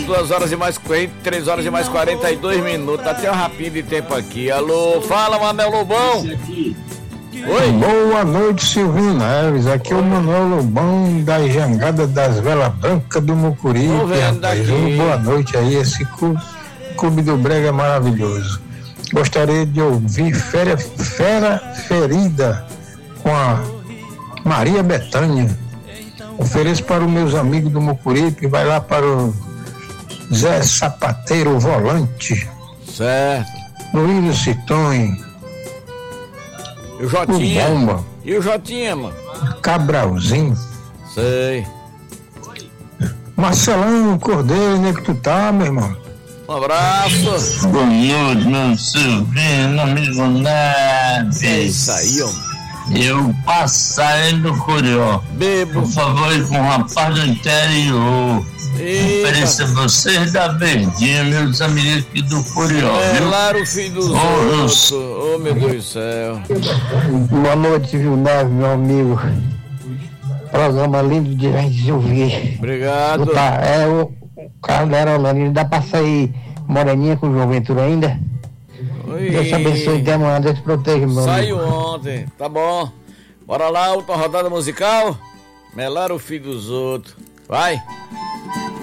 2 horas e mais 3 horas e mais 42 minutos. Até um rapinho de tempo aqui. Alô, fala, Manuel Lobão. Oi. Boa noite, Silvinho Neves. Aqui é o Manuel Lobão da Jangada das Velas Brancas do Mucuripe. Boa noite aí, esse clube do Brega é maravilhoso. Gostaria de ouvir Fera Ferida com a Maria Bethânia. Ofereço para os meus amigos do Mucuripe, vai lá para o Zé Sapateiro Volante. Certo. Luiz Citonho. E o Jotinha? Bomba. E o Jotinha, mano? Cabralzinho. Sei. Marcelão Cordeiro, onde é que tu tá, meu irmão? Um abraço. Boa noite, meu Silvino, amigo Neves. É isso aí, homem. Eu passei do Curió. Bebo. Por favor, com o rapaz do interior. Ofereça vocês da Verdinha, meus amigos aqui do Curió. Claro, o filho dos outros. Oh, meu Deus do céu. Boa noite, viu, Neves, meu amigo. Programa lindo de gente ouvir. Obrigado. O carro da Aerolândia, dá pra sair moreninha com o João Ventura ainda? Oi. Deus te abençoe, até amanhã, Deus te proteja, meu Saiu amigo. ontem, tá bom. Bora lá, última rodada musical. Melar o filho dos outros. Vai.